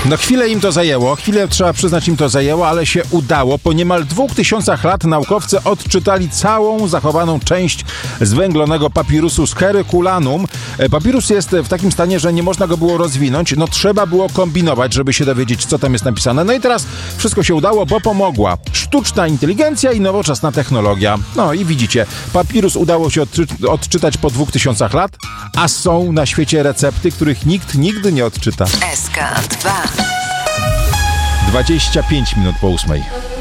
No chwilę im to zajęło, chwilę trzeba przyznać im to zajęło, ale się udało. Po niemal 2000 lat naukowcy odczytali całą zachowaną część zwęglonego papirusu z Herculanum. Papirus jest w takim stanie, że nie można go było rozwinąć. No trzeba było kombinować, żeby się dowiedzieć, co tam jest napisane. No i teraz wszystko się udało, bo pomogła sztuczna inteligencja i nowoczesna technologia. No i widzicie, papirus udało się odczytać po 2000 lat, a są na świecie recepty, których nikt nigdy nie odczyta. SK2 25 minut po 8.